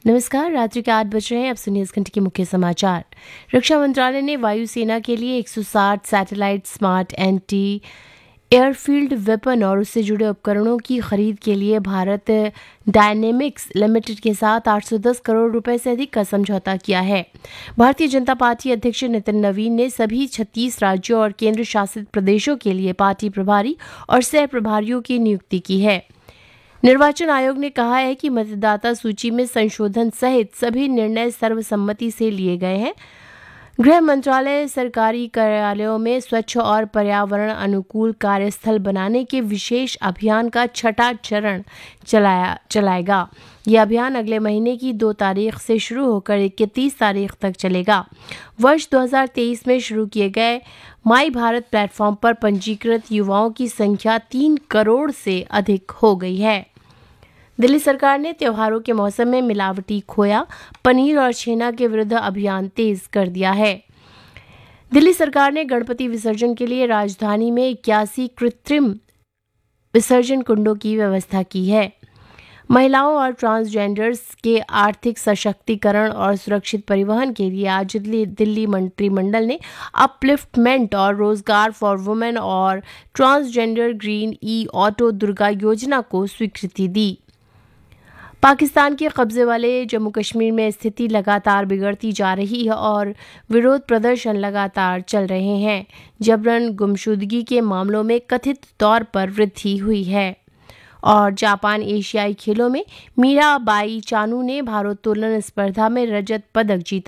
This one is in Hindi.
नमस्कार, रात्रि के 8 बज रहे हैं। अब सुनिए इस घंटे के मुख्य समाचार। रक्षा मंत्रालय ने वायुसेना के लिए 160 satellite smart anti airfield weapon और उससे जुड़े उपकरणों की खरीद के लिए भारत डायनेमिक्स लिमिटेड के साथ 810 करोड़ रुपए से अधिक का समझौता किया है। भारतीय जनता पार्टी अध्यक्ष नितिन नवीन ने सभी 36 राज्यों और केंद्र शासित प्रदेशों के लिए पार्टी प्रभारी और सह प्रभारियों की नियुक्ति की है। निर्वाचन आयोग ने कहा है कि मतदाता सूची में संशोधन सहित सभी निर्णय सर्वसम्मति से लिए गए हैं। गृह मंत्रालय सरकारी कार्यालयों में स्वच्छ और पर्यावरण अनुकूल कार्यस्थल बनाने के विशेष अभियान का छठा चरण चलाएगा। यह अभियान अगले महीने की 2 तारीख से शुरू होकर 31 तारीख तक चलेगा। वर्ष 2023 में शुरू किए गए माई भारत प्लेटफॉर्म पर पंजीकृत युवाओं की संख्या 3 करोड़ से अधिक हो गई है। दिल्ली सरकार ने त्योहारों के मौसम में मिलावटी खोया, पनीर और छेना के विरुद्ध अभियान तेज कर दिया है। दिल्ली सरकार ने गणपति विसर्जन के लिए राजधानी में 81 कृत्रिम विसर्जन कुंडों की व्यवस्था की है। महिलाओं और ट्रांसजेंडर्स के आर्थिक सशक्तिकरण और सुरक्षित परिवहन के लिए आज दिल्ली मंत्रिमंडल ने अपलिफ्टमेंट और रोजगार फॉर वुमेन और ट्रांसजेंडर ग्रीन ई ऑटो दुर्गा योजना को स्वीकृति दी। पाकिस्तान के कब्जे वाले जम्मू कश्मीर में स्थिति लगातार बिगड़ती जा रही है और विरोध प्रदर्शन लगातार चल रहे हैं। जबरन गुमशुदगी के मामलों में कथित तौर पर वृद्धि हुई है। और जापान एशियाई खेलों में मीराबाई चानू ने भारोत्तोलन स्पर्धा में रजत पदक जीता।